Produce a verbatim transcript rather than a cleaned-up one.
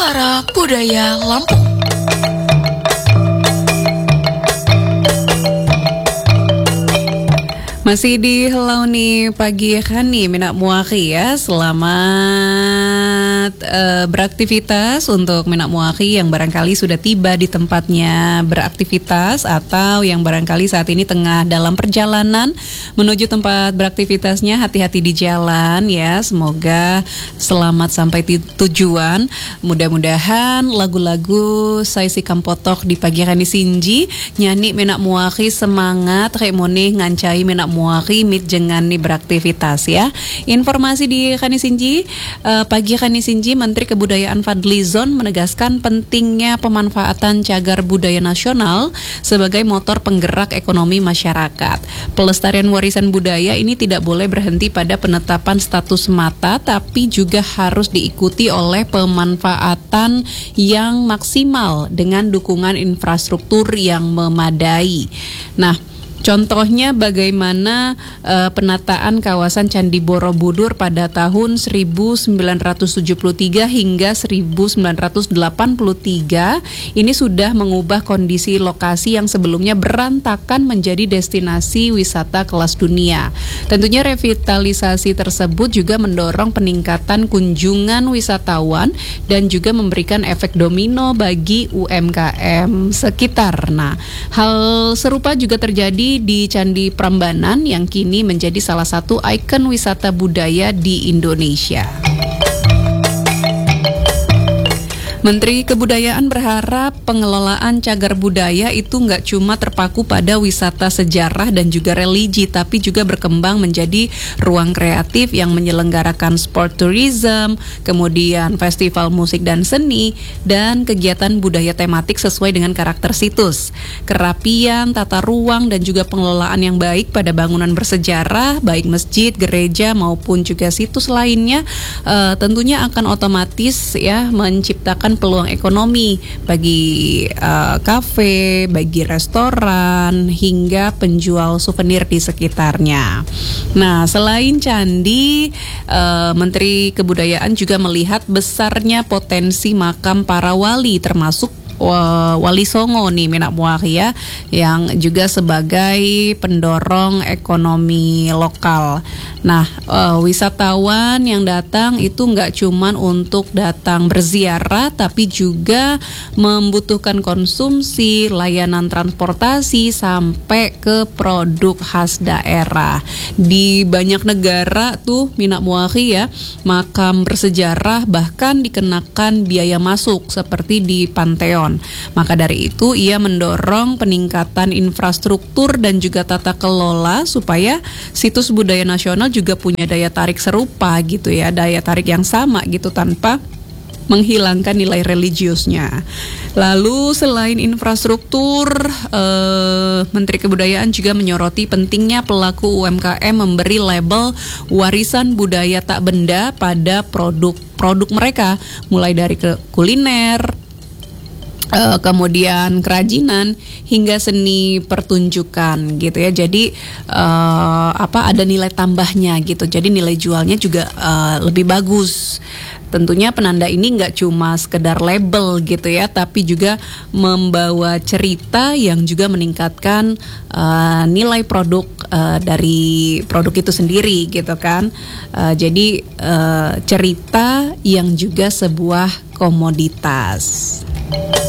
Suara Budaya Lampung. Masih di Hello nih pagi kan nih Minak Muaki ya. Selamat uh, beraktivitas untuk Minak Muaki yang barangkali sudah tiba di tempatnya beraktivitas, atau yang barangkali saat ini tengah dalam perjalanan menuju tempat beraktivitasnya. Hati-hati di jalan ya. Semoga selamat sampai tujuan. Mudah-mudahan lagu-lagu Sai Si Kampotok di pagi hari Sinji nyanyi Minak Muaki semangat kayak mone ngancai Minak Muaki mit jengan nih beraktivitas ya. Informasi di Khani Sinji uh, pagi Khani Sinji, Menteri Kebudayaan Fadlizon menegaskan pentingnya pemanfaatan cagar budaya nasional sebagai motor penggerak ekonomi masyarakat. Pelestarian warisan budaya ini tidak boleh berhenti pada penetapan status semata, tapi juga harus diikuti oleh pemanfaatan yang maksimal dengan dukungan infrastruktur yang memadai. Nah, contohnya bagaimana uh, penataan kawasan Candi Borobudur pada tahun seribu sembilan ratus tujuh puluh tiga hingga seribu sembilan ratus delapan puluh tiga ini sudah mengubah kondisi lokasi yang sebelumnya berantakan menjadi destinasi wisata kelas dunia. Tentunya revitalisasi tersebut juga mendorong peningkatan kunjungan wisatawan dan juga memberikan efek domino bagi U M K M sekitar. Nah, hal serupa juga terjadi di Candi Prambanan yang kini menjadi salah satu ikon wisata budaya di Indonesia. Menteri Kebudayaan berharap pengelolaan cagar budaya itu nggak cuma terpaku pada wisata sejarah dan juga religi, tapi juga berkembang menjadi ruang kreatif yang menyelenggarakan sport tourism, kemudian festival musik dan seni, dan kegiatan budaya tematik sesuai dengan karakter situs. Kerapian, tata ruang, dan juga pengelolaan yang baik pada bangunan bersejarah, baik masjid, gereja, maupun juga situs lainnya, uh, tentunya akan otomatis ya menciptakan peluang ekonomi bagi uh, kafe, bagi restoran, hingga penjual souvenir di sekitarnya. Nah, selain candi, uh, Menteri Kebudayaan juga melihat besarnya potensi makam para wali, termasuk Wali Songo nih Minak Muaki ya, yang juga sebagai pendorong ekonomi lokal. Nah, uh, wisatawan yang datang itu nggak cuman untuk datang berziarah, tapi juga membutuhkan konsumsi, layanan transportasi, sampai ke produk khas daerah. Di banyak negara tuh Minak Muaki ya, makam bersejarah bahkan dikenakan biaya masuk seperti di Pantheon. Maka dari itu ia mendorong peningkatan infrastruktur dan juga tata kelola supaya situs budaya nasional juga punya daya tarik serupa gitu ya, daya tarik yang sama gitu tanpa menghilangkan nilai religiusnya. Lalu selain infrastruktur, eh, Menteri Kebudayaan juga menyoroti pentingnya pelaku U M K M memberi label warisan budaya tak benda pada produk-produk mereka, mulai dari ke kuliner, Uh, kemudian kerajinan hingga seni pertunjukan gitu ya. Jadi uh, apa ada nilai tambahnya gitu. Jadi nilai jualnya juga uh, lebih bagus. Tentunya penanda ini nggak cuma sekedar label gitu ya, tapi juga membawa cerita yang juga meningkatkan uh, nilai produk uh, dari produk itu sendiri gitu kan. Uh, jadi uh, cerita yang juga sebuah komoditas.